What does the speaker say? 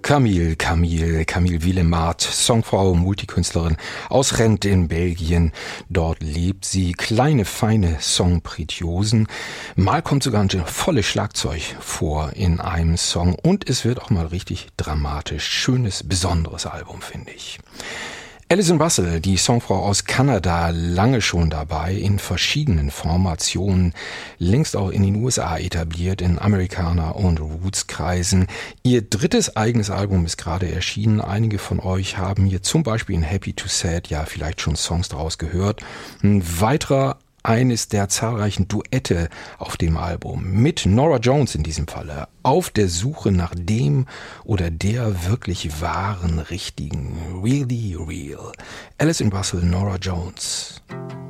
Camille Willemart, Songfrau, Multikünstlerin aus Rent in Belgien. Dort lebt sie. Kleine, feine Songpretiosen. Mal kommt sogar ein volles Schlagzeug vor in einem Song und es wird auch mal richtig dramatisch. Schönes, besonderes Album, finde ich. Alison Russell, die Songfrau aus Kanada, lange schon dabei, in verschiedenen Formationen, längst auch in den USA etabliert, in Amerikaner- und Roots-Kreisen. Ihr drittes eigenes Album ist gerade erschienen. Einige von euch haben hier zum Beispiel in Happy to Sad ja vielleicht schon Songs daraus gehört. Ein weiterer, eines der zahlreichen Duette auf dem Album mit Norah Jones in diesem Falle, auf der Suche nach dem oder der wirklich wahren, richtigen, really real. Alison Russell, Norah Jones.